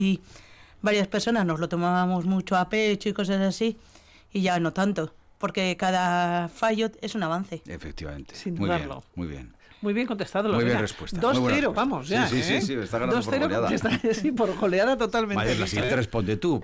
y varias personas nos lo tomábamos mucho a pecho y cosas así, y ya no tanto, porque cada fallo es un avance. Efectivamente. Sin Muy bien, dudarlo. muy bien. Muy bien contestado, Lorena. Muy bien respuesta. 2-0, vamos ya. Sí, está ganando por goleada. Sí, por goleada totalmente. Vale, la siguiente responde tú.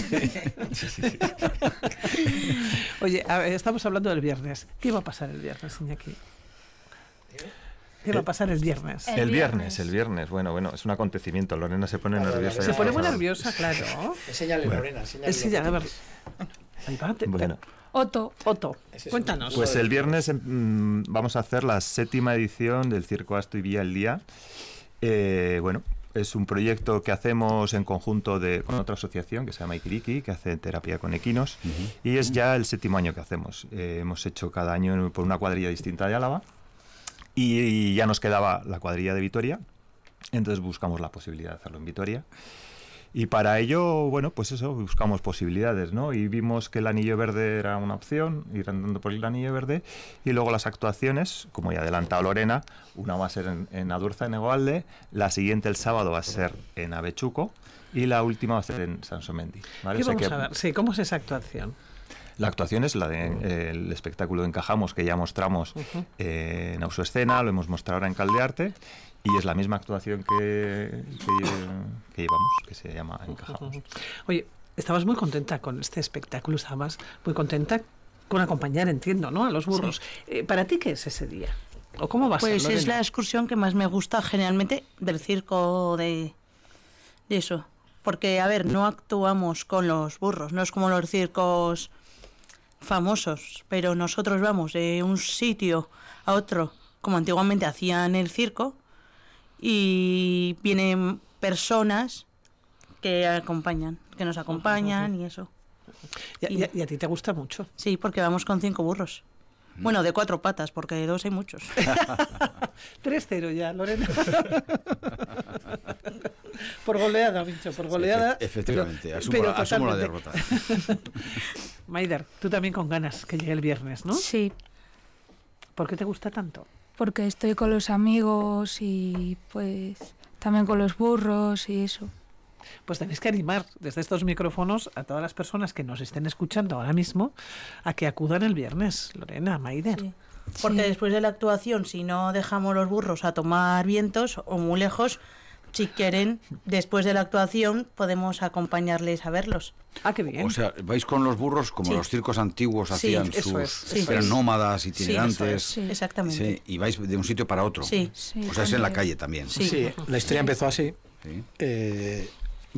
Oye, a ver, estamos hablando del viernes. ¿Qué va a pasar el viernes, Iñaki? ¿Qué va a pasar el viernes? El viernes. Bueno, es un acontecimiento. Lorena se pone nerviosa. Se pone muy nerviosa, claro. Enséñale, Lorena. Enséñale, a ver. Ahí va, Bueno. Otto, cuéntanos. Pues el viernes vamos a hacer la 7ª edición del Circo Asto y Vía el Día. Bueno, es un proyecto que hacemos en conjunto con otra asociación que se llama Ikiriki, que hace terapia con equinos, y es ya el 7º año que hacemos. Hemos hecho cada año por una cuadrilla distinta de Álava, y ya nos quedaba la cuadrilla de Vitoria, entonces buscamos la posibilidad de hacerlo en Vitoria. Y para ello, bueno, pues eso, buscamos posibilidades, ¿no? Y vimos que el Anillo Verde era una opción, ir andando por el Anillo Verde, y luego las actuaciones, como ya ha adelantado Lorena, una va a ser en Adurza, en Egoalde, la siguiente el sábado va a ser en Avechuco, y la última va a ser en Sansomendi, ¿vale? ¿Qué vamos a ver? Sí, ¿cómo es esa actuación? La actuación es la del espectáculo de Encajamos, que ya mostramos en Ausoescena, lo hemos mostrado ahora en Caldearte, y es la misma actuación que llevamos, que se llama Encajamos. Oye, estabas muy contenta con este espectáculo, estabas muy contenta con acompañar, entiendo, ¿no?, a los burros. Sí. ¿Para ti qué es ese día? ¿O cómo va a ser, Pues Lorena? es la excursión que más me gusta generalmente del circo de eso. Porque, a ver, no actuamos con los burros, no es como los circos famosos, pero nosotros vamos de un sitio a otro, como antiguamente hacían el circo, y vienen personas que nos acompañan y eso. ¿Y a ti te gusta mucho? Sí, porque vamos con 5 burros. Bueno, de 4 patas, porque de 2 hay muchos. 3-0 ya, Lorena. Por goleada, Mincho, por goleada. Sí, efectivamente, asumo la derrota. Maider, tú también con ganas que llegue el viernes, ¿no? Sí. ¿Por qué te gusta tanto? Porque estoy con los amigos y pues también con los burros y eso. Pues tenéis que animar desde estos micrófonos a todas las personas que nos estén escuchando ahora mismo a que acudan el viernes, Lorena, Maider. Sí. Porque después de la actuación, si no dejamos los burros a tomar vientos o muy lejos, si quieren, después de la actuación podemos acompañarles a verlos. Ah, qué bien. O sea, vais con los burros como los circos antiguos hacían, eran nómadas, itinerantes. Sí, exactamente. Sí, y vais de un sitio para otro. Sí. O sea, es en la calle también. Sí, la historia empezó así. Sí.